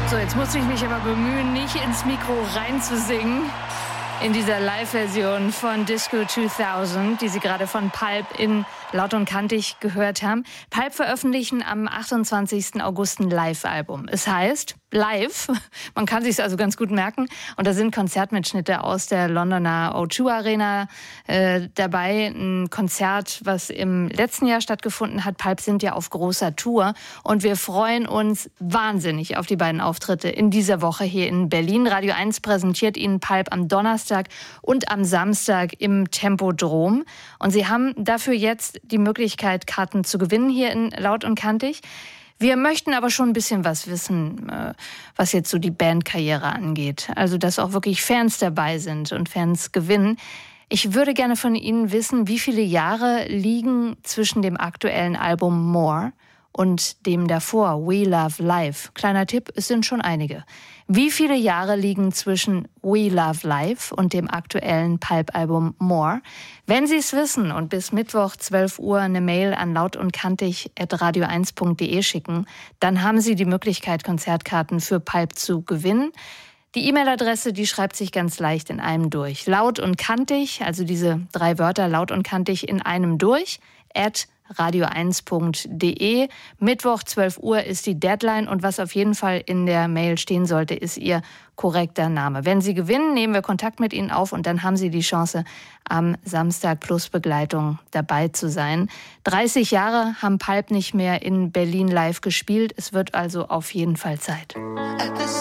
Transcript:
So, jetzt muss ich mich aber bemühen, nicht ins Mikro reinzusingen. In dieser Live-Version von Disco 2000, die Sie gerade von Pulp in Laut und Kantig gehört haben. Pulp veröffentlichen am 28. August ein Live-Album. Es heißt Live, man kann sich es also ganz gut merken. Und da sind Konzertmitschnitte aus der Londoner O2 Arena dabei. Ein Konzert, was im letzten Jahr stattgefunden hat. Pulp sind ja auf großer Tour. Und wir freuen uns wahnsinnig auf die beiden Auftritte in dieser Woche hier in Berlin. Radio 1 präsentiert Ihnen Pulp am Donnerstag und am Samstag im Tempodrom. Und Sie haben dafür jetzt die Möglichkeit, Karten zu gewinnen hier in Laut und Kantig. Wir möchten aber schon ein bisschen was wissen, was jetzt so die Bandkarriere angeht. Also, dass auch wirklich Fans dabei sind und Fans gewinnen. Ich würde gerne von Ihnen wissen, wie viele Jahre liegen zwischen dem aktuellen Album More und dem davor, We Love Life. Kleiner Tipp, es sind schon einige. Wie viele Jahre liegen zwischen We Love Life und dem aktuellen Pulp-Album More? Wenn Sie es wissen und bis Mittwoch 12 Uhr eine Mail an lautundkantig@radio1.de schicken, dann haben Sie die Möglichkeit, Konzertkarten für Pulp zu gewinnen. Die E-Mail-Adresse, die schreibt sich ganz leicht in einem durch. Laut und kantig, also diese 3 Wörter, laut und kantig in einem durch, @radio1.de. Mittwoch 12 Uhr ist die Deadline und was auf jeden Fall in der Mail stehen sollte, ist Ihr korrekter Name. Wenn Sie gewinnen, nehmen wir Kontakt mit Ihnen auf und dann haben Sie die Chance, am Samstag plus Begleitung dabei zu sein. 30 Jahre haben Pulp nicht mehr in Berlin live gespielt. Es wird also auf jeden Fall Zeit.